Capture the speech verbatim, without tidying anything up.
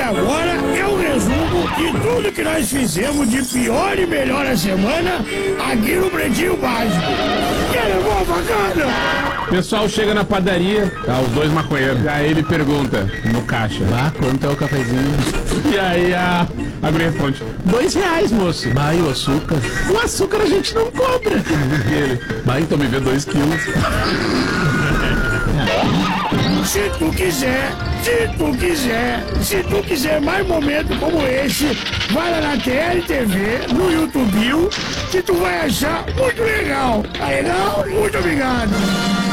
agora é um resumo de tudo que nós fizemos de pior e melhor a semana aqui no Pretinho Básico. Que levou bacana? O pessoal chega na padaria, tá, os dois maconheiros. Aí ele pergunta no caixa: Ah, quanto é o cafezinho? E aí a, a guria responde: dois reais, moço. Vai, o açúcar. O açúcar a gente não cobra. E ele: vai, então me vê dois quilos. Se tu quiser, se tu quiser, se tu quiser mais momentos como esse, vai lá na T L T V, no YouTube, que tu vai achar muito legal. Tá legal? Muito obrigado.